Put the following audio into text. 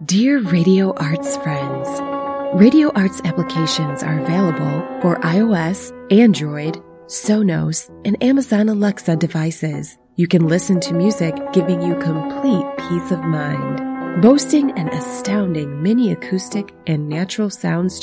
Dear Radio Arts friends, Radio Arts applications are available for iOS, Android, Sonos, and Amazon Alexa devices. You can listen to music giving you complete peace of mind. Boasting an astounding mini acoustic and natural sounds